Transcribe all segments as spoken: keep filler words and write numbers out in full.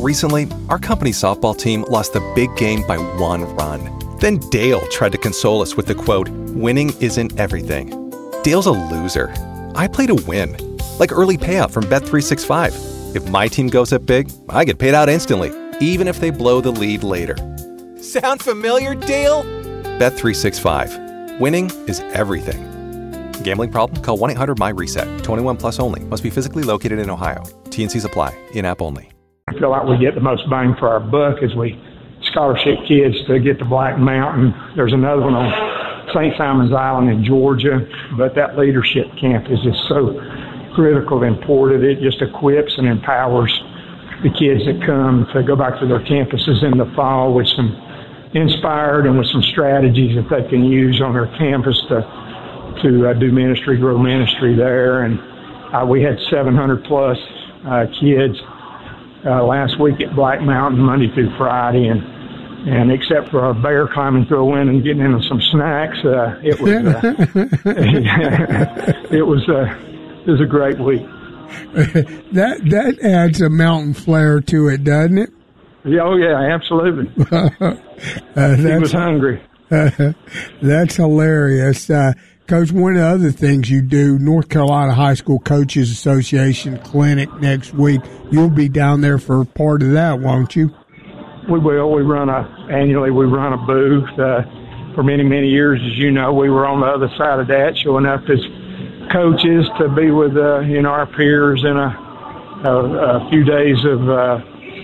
Recently, our company's softball team lost the big game by one run. Then Dale tried to console us with the quote, "Winning isn't everything." Dale's a loser. I play to win. Like early payout from Bet three sixty-five. If my team goes up big, I get paid out instantly, even if they blow the lead later. Sound familiar, Dale? Bet three sixty-five. Winning is everything. Gambling problem? Call one eight hundred M Y reset. twenty-one plus only. Must be physically located in Ohio. T N Cs apply. In-app only. I feel like we get the most bang for our buck as we scholarship kids to get to Black Mountain. There's another one on Saint Simon's Island in Georgia, but that leadership camp is just so critical and important. It just equips and empowers the kids that come to go back to their campuses in the fall with some inspired and with some strategies that they can use on their campus to to uh, do ministry, grow ministry there. And uh, we had seven hundred plus uh, kids uh, last week at Black Mountain, Monday through Friday, and and except for a bear climbing through a window and getting into some snacks, uh, it was uh, it was uh, it was a great week. that that adds a mountain flair to it, doesn't it? Yeah, oh yeah, absolutely. uh, he was hungry. Uh, that's hilarious. Uh, Coach, one of the other things you do, North Carolina High School Coaches Association Clinic next week. You'll be down there for part of that, won't you? We will. We run a, annually we run a booth. Uh, for many, many years, as you know, we were on the other side of that, showing up as coaches to be with, uh, you know, our peers in a, a, a few days of, uh,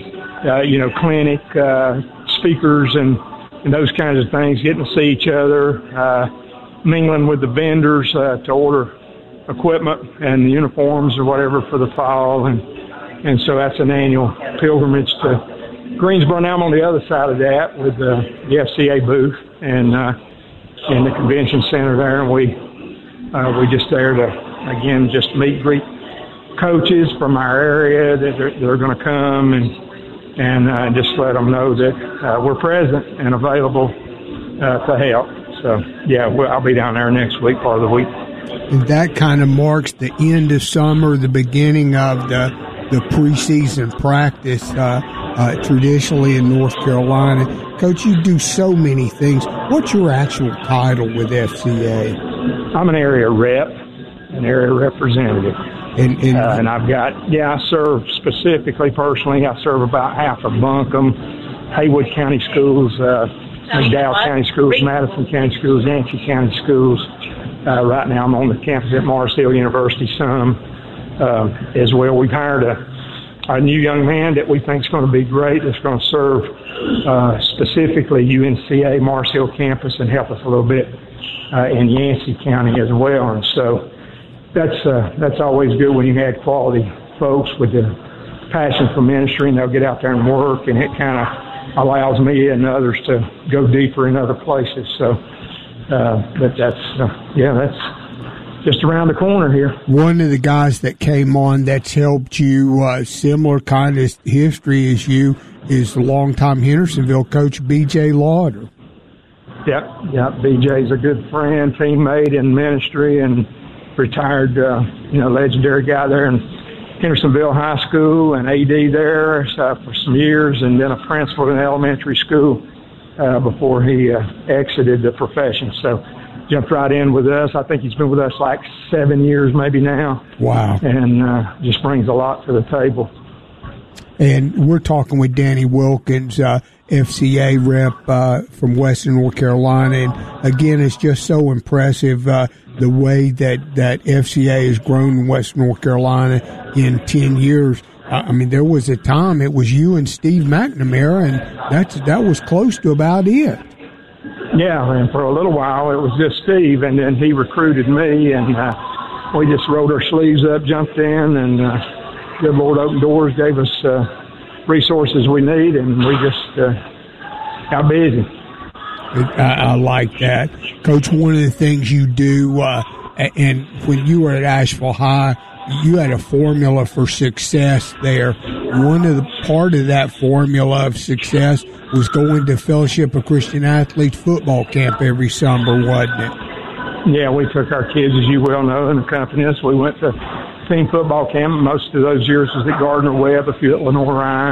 uh, you know, clinic, uh, speakers and, and those kinds of things, getting to see each other, uh, mingling with the vendors uh, to order equipment and uniforms or whatever for the fall. And and so that's an annual pilgrimage to Greensboro. Now I'm on the other side of that with uh, the F C A booth and uh, in the convention center there. And we, uh, we just there to, again, just meet, greet coaches from our area that are, that are going to come and, and uh, just let them know that uh, we're present and available uh, to help. So, yeah, well, I'll be down there next week, part of the week. And that kind of marks the end of summer, the beginning of the the preseason practice uh, uh, traditionally in North Carolina. Coach, you do so many things. What's your actual title with F C A? I'm an area rep, an area representative. And, and, uh, and I've got, yeah, I serve specifically, personally, I serve about half of Buncombe, Haywood County Schools, uh, McDowell County Schools, Madison County Schools, Yancey County Schools. Uh, right now I'm on the campus at Mars Hill University some uh, as well. We've hired a, a new young man that we think is going to be great, that's going to serve uh, specifically U N C A Mars Hill campus and help us a little bit uh, in Yancey County as well. And so that's uh, that's always good when you add quality folks with the passion for ministry, and they'll get out there and work, and it kind of allows me and others to go deeper in other places. So, uh, but that's, uh, yeah, that's just around the corner here. One of the guys that came on that's helped you, uh, similar kind of history as you, is the longtime Hendersonville coach, B J Lauder. Yep, yep. B J's a good friend, teammate in ministry, and retired, uh, you know, legendary guy there in Hendersonville High School and A D there uh, for some years, and then a principal in elementary school uh, before he uh, exited the profession. So jumped right in with us. I think he's been with us like seven years maybe now. Wow. And uh, just brings a lot to the table. And we're talking with Danny Wilkins, uh, F C A rep uh, from Western North Carolina. And, again, it's just so impressive uh, the way that, that F C A has grown in Western North Carolina in ten years. Uh, I mean, there was a time it was you and Steve McNamara, and that's, that was close to about it. Yeah, and for a little while it was just Steve, and then he recruited me, and uh, we just rolled our sleeves up, jumped in, and uh, good Lord opened doors, gave us uh, resources we need, and we just uh, got busy. I, I like that. Coach, one of the things you do, uh, and when you were at Asheville High, you had a formula for success there. One of the part of that formula of success was going to Fellowship of Christian Athletes football camp every summer, wasn't it? Yeah, we took our kids, as you well know, and accompanied us. We went to team football camp. Most of those years was at Gardner Webb, a few at Lenore Ryan.